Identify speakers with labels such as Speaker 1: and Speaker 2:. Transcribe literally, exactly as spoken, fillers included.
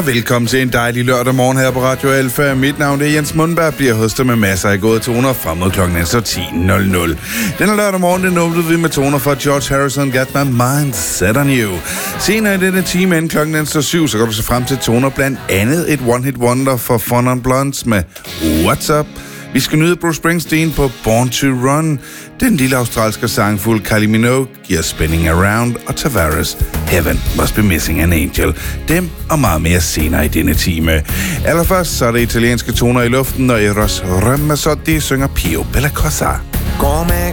Speaker 1: Og velkommen til en dejlig lørdag morgen her på Radio Alfa. Mit navn er Jens Mundberg, bliver hostet med masser af gode toner frem mod klokken ti nul nul. Denne lørdag morgen, den åbnede vi med toner fra George Harrison, Got My Mind Set On You. Senere i denne time inden klokken syv, så går du så frem til toner blandt andet et one-hit wonder for Fun on Blondes med What's Up. Vi skal nyde Bruce Springsteen på Born to Run. Den lille australske sangfuld Kylie Minogue giver Spinning Around, og Tavares Heaven Must Be Missing an Angel. Dem og meget mere senere i denne time. Allerførst så er det italienske toner i luften, når Eros Ramazzotti synger Pio Bella Cosa.